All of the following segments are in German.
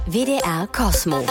WDR Cosmo.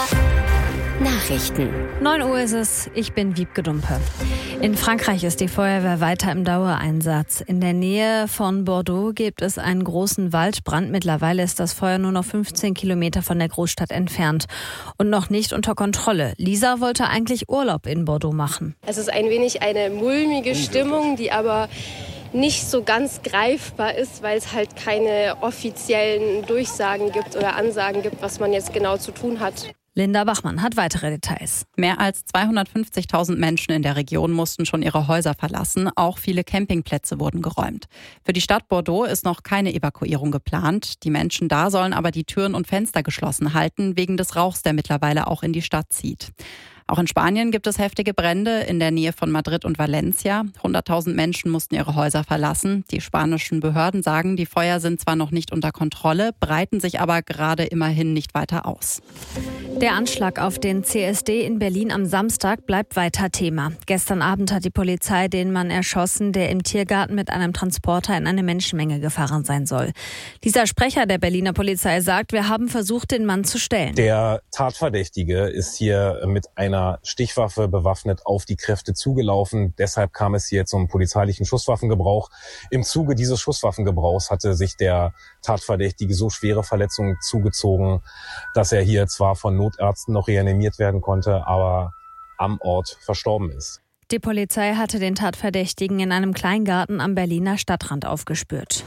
Nachrichten. 9 Uhr ist es, ich bin Wiebke Dumpe. In Frankreich ist die Feuerwehr weiter im Dauereinsatz. In der Nähe von Bordeaux gibt es einen großen Waldbrand. Mittlerweile ist das Feuer nur noch 15 Kilometer von der Großstadt entfernt und noch nicht unter Kontrolle. Lisa wollte eigentlich Urlaub in Bordeaux machen. Es ist ein wenig eine mulmige Stimmung, die aber nicht so ganz greifbar ist, weil es halt keine offiziellen Durchsagen gibt oder Ansagen gibt, was man jetzt genau zu tun hat. Linda Bachmann hat weitere Details. Mehr als 250.000 Menschen in der Region mussten schon ihre Häuser verlassen. Auch viele Campingplätze wurden geräumt. Für die Stadt Bordeaux ist noch keine Evakuierung geplant. Die Menschen da sollen aber die Türen und Fenster geschlossen halten, wegen des Rauchs, der mittlerweile auch in die Stadt zieht. Auch in Spanien gibt es heftige Brände in der Nähe von Madrid und Valencia. 100.000 Menschen mussten ihre Häuser verlassen. Die spanischen Behörden sagen, die Feuer sind zwar noch nicht unter Kontrolle, breiten sich aber gerade immerhin nicht weiter aus. Der Anschlag auf den CSD in Berlin am Samstag bleibt weiter Thema. Gestern Abend hat die Polizei den Mann erschossen, der im Tiergarten mit einem Transporter in eine Menschenmenge gefahren sein soll. Dieser Sprecher der Berliner Polizei sagt, wir haben versucht, den Mann zu stellen. Der Tatverdächtige ist hier mit einer Stichwaffe bewaffnet auf die Kräfte zugelaufen. Deshalb kam es hier zum polizeilichen Schusswaffengebrauch. Im Zuge dieses Schusswaffengebrauchs hatte sich der Tatverdächtige so schwere Verletzungen zugezogen, dass er hier zwar von Notärzten noch reanimiert werden konnte, aber am Ort verstorben ist. Die Polizei hatte den Tatverdächtigen in einem Kleingarten am Berliner Stadtrand aufgespürt.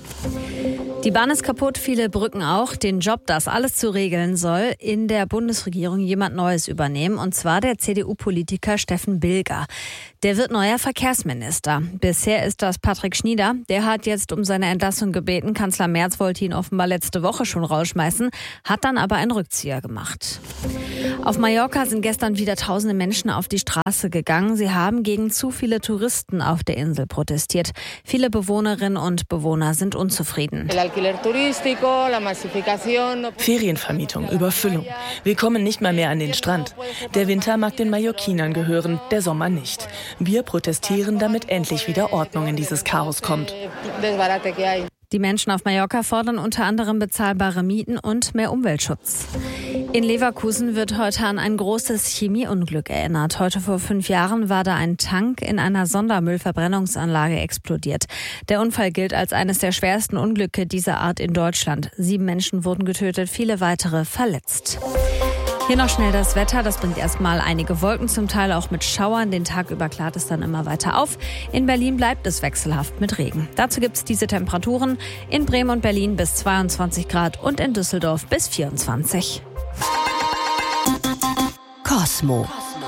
Die Bahn ist kaputt, viele Brücken auch. Den Job, das alles zu regeln, soll in der Bundesregierung jemand Neues übernehmen, und zwar der CDU-Politiker Steffen Bilger. Der wird neuer Verkehrsminister. Bisher ist das Patrick Schnieder. Der hat jetzt um seine Entlassung gebeten. Kanzler Merz wollte ihn offenbar letzte Woche schon rausschmeißen, hat dann aber einen Rückzieher gemacht. Auf Mallorca sind gestern wieder tausende Menschen auf die Straße gegangen. Sie haben gegen zu viele Touristen auf der Insel protestiert. Viele Bewohnerinnen und Bewohner sind unzufrieden. Ferienvermietung, Überfüllung. Wir kommen nicht mal mehr an den Strand. Der Winter mag den Mallorquinern gehören, der Sommer nicht. Wir protestieren, damit endlich wieder Ordnung in dieses Chaos kommt. Die Menschen auf Mallorca fordern unter anderem bezahlbare Mieten und mehr Umweltschutz. In Leverkusen wird heute an ein großes Chemieunglück erinnert. Heute vor 5 Jahren war da ein Tank in einer Sondermüllverbrennungsanlage explodiert. Der Unfall gilt als eines der schwersten Unglücke dieser Art in Deutschland. 7 Menschen wurden getötet, viele weitere verletzt. Hier noch schnell das Wetter. Das bringt erstmal einige Wolken, zum Teil auch mit Schauern. Den Tag über klart es dann immer weiter auf. In Berlin bleibt es wechselhaft mit Regen. Dazu gibt es diese Temperaturen in Bremen und Berlin bis 22 Grad und in Düsseldorf bis 24. Cosmo.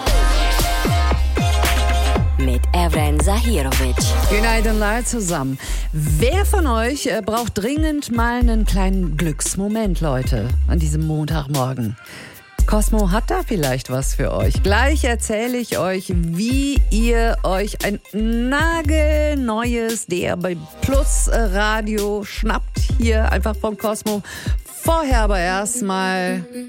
Mit Evren Zahirovic. Goedenavond Leute zusammen. Wer von euch braucht dringend mal einen kleinen Glücksmoment, Leute, an diesem Montagmorgen? Cosmo hat da vielleicht was für euch. Gleich erzähle ich euch, wie ihr euch ein nagelneues DRB Plus Radio schnappt. Hier einfach von Cosmo. Vorher aber erstmal